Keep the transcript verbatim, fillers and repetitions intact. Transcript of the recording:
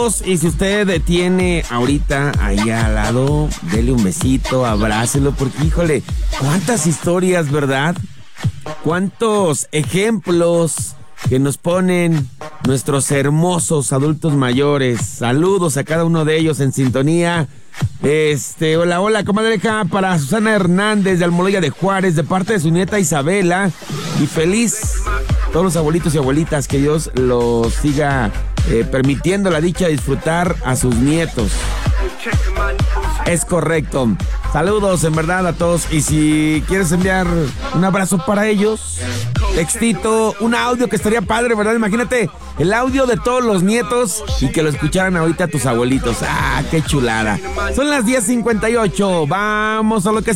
todos. Y si usted tiene ahorita ahí al lado, dele un besito, abrácelo, porque híjole, cuántas historias, ¿verdad? Cuántos ejemplos que nos ponen nuestros hermosos adultos mayores. Saludos a cada uno de ellos en sintonía. Este, hola, hola, comadreja, para Susana Hernández de Almoloya de Juárez, de parte de su nieta Isabela. Y feliz todos los abuelitos y abuelitas, que Dios los siga eh, permitiendo la dicha de disfrutar a sus nietos. Es correcto. Saludos en verdad a todos. Y si quieres enviar un abrazo para ellos, textito, un audio que estaría padre, ¿verdad? Imagínate el audio de todos los nietos y que lo escucharan ahorita tus abuelitos. Ah, qué chulada. Son las diez cincuenta y ocho. Vamos a lo que